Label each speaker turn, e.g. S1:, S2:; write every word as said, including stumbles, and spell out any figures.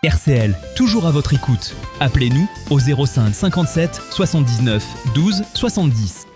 S1: R C L, toujours à votre écoute. Appelez-nous au zéro cinq cinquante-sept soixante-dix-neuf douze soixante-dix.